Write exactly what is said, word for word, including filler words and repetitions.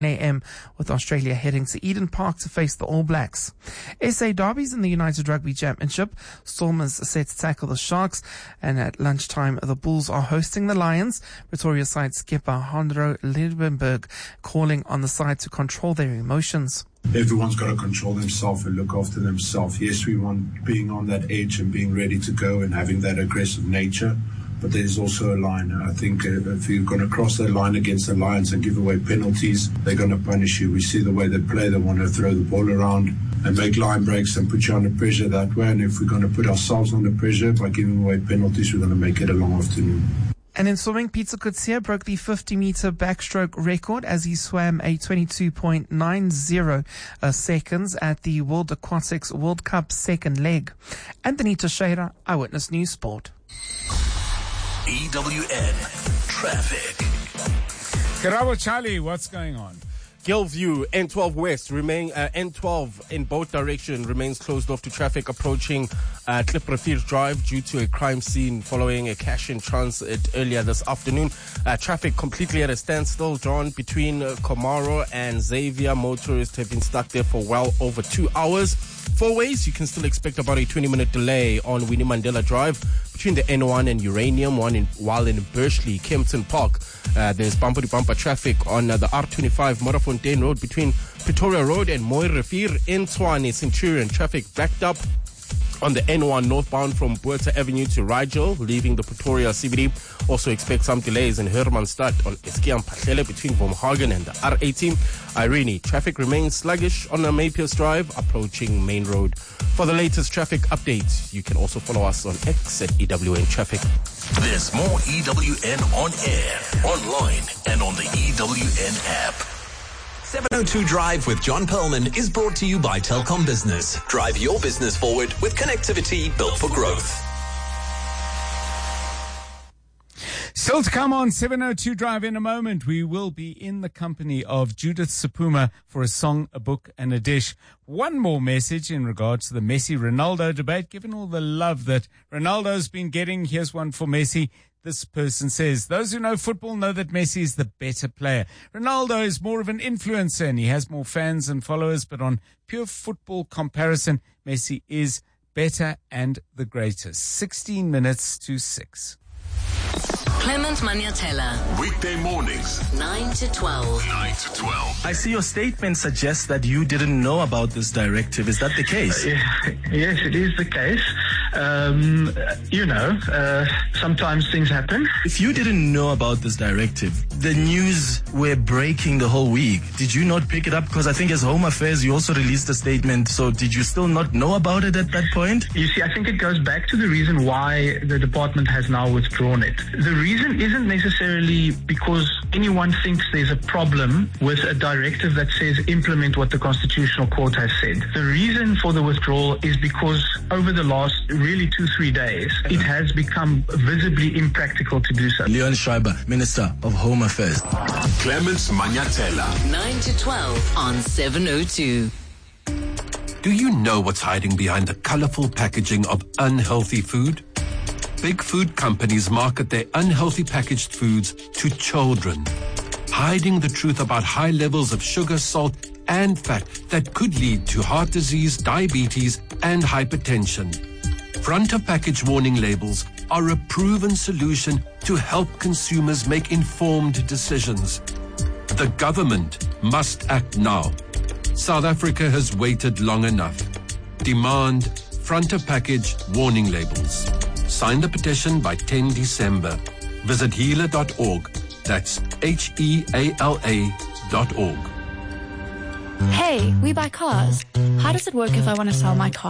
a m with Australia heading to Eden Park to face the All Blacks. S A derbies in the United Rugby Championship. Stormers are set to tackle the Sharks, and at lunchtime the Bulls are hosting the Lions. Pretoria side skipper Hondro Liebenberg calling on the side to control their emotions. Everyone's got to control themselves and look after themselves. Yes, we want being on that edge and being ready to go and having that aggressive nature. But there's also a line. I think uh, if you're going to cross that line against the Lions and give away penalties, they're going to punish you. We see the way they play. They want to throw the ball around and make line breaks and put you under pressure that way. And if we're going to put ourselves under pressure by giving away penalties, we're going to make it a long afternoon. And in swimming, Peter Coetzee broke the fifty-meter backstroke record as he swam a twenty-two point nine zero uh, seconds at the World Aquatics World Cup second leg. Anthony Teixeira, Eyewitness News Sport. E W N Traffic. Karabo Charlie, what's going on? Gilview, N twelve West, remain, uh, N twelve in both directions remains closed off to traffic approaching uh, Klipprivier Drive due to a crime scene following a cash in transit earlier this afternoon. Uh, traffic completely at a standstill, John, between uh, Komaro and Xavier. Motorists have been stuck there for well over two hours. Four ways, you can still expect about a twenty-minute delay on Winnie Mandela Drive between the N one and Uranium, one in, while in Bursley, Kempton Park. Uh, there's bumper-to-bumper traffic on uh, the R twenty-five Modderfontein Road between Pretoria Road and Mooirivier. In Tshwane, Centurion, traffic backed up on the N one northbound from Buerta Avenue to Rigel, leaving the Pretoria C B D. Also expect some delays in Hermanstad on Eskiam Pachele between Bomhagen and the R eighteen. Irene, traffic remains sluggish on the Mapius Drive, approaching Main Road. For the latest traffic updates, you can also follow us on X at E W N Traffic. There's more E W N on air, online, and on the E W N app. seven oh two Drive with John Perlman is brought to you by Telkom Business. Drive your business forward with connectivity built for growth. Still to come on seven oh two Drive in a moment. We will be in the company of Judith Sepuma for a song, a book, and a dish. One more message in regards to the Messi-Ronaldo debate. Given all the love that Ronaldo's been getting, here's one for Messi. This person says, those who know football know that Messi is the better player. Ronaldo is more of an influencer and he has more fans and followers, but on pure football comparison, Messi is better and the greatest. sixteen minutes to six. Clement Maniatella. Weekday mornings, nine to twelve. nine to twelve. I see your statement suggests that you didn't know about this directive. Is that the case? Uh, yes, it is the case. Um, you know, uh, sometimes things happen. If you didn't know about this directive, the news were breaking the whole week. Did you not pick it up? Because I think as Home Affairs, you also released a statement. So did you still not know about it at that point? You see, I think it goes back to the reason why the department has now withdrawn it. The reason isn't necessarily because anyone thinks there's a problem with a directive that says implement what the Constitutional Court has said. The reason for the withdrawal is because over the last really two, three days, it has become visibly impractical to do so. Leon Schreiber, Minister of Home Affairs. Clements Maniatella. nine to twelve on seven oh two. Do you know what's hiding behind the colorful packaging of unhealthy food? Big food companies market their unhealthy packaged foods to children, hiding the truth about high levels of sugar, salt, and fat that could lead to heart disease, diabetes, and hypertension. Front of package warning labels are a proven solution to help consumers make informed decisions. The government must act now. South Africa has waited long enough. Demand front of package warning labels. Sign the petition by the tenth of December. Visit healer dot org. That's H E A L A dot org. Hey, we buy cars. How does it work if I want to sell my car?